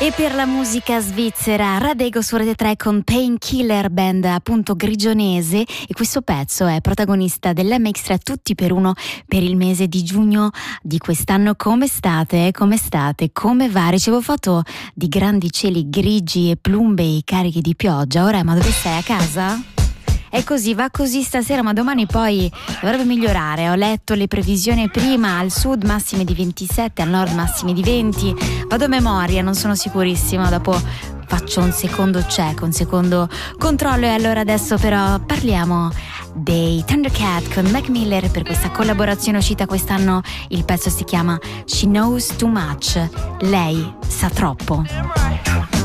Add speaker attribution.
Speaker 1: E per la musica svizzera, Radego su Rete 3 con Painkiller, band appunto grigionese, e questo pezzo è protagonista dell'MX3 Tutti per Uno per il mese di giugno di quest'anno. Come state? Come state? Come va? Ricevo foto di grandi cieli grigi e plumbei carichi di pioggia. Ora, ma dove sei? A casa? È così, va così stasera, ma domani poi dovrebbe migliorare. Ho letto le previsioni prima: al sud massime di 27, al nord massime di 20. Vado a memoria, non sono sicurissima, dopo faccio un secondo check, un secondo controllo. E allora adesso però parliamo dei Thundercat con Mac Miller per questa collaborazione uscita quest'anno. Il pezzo si chiama She Knows Too Much, lei sa troppo.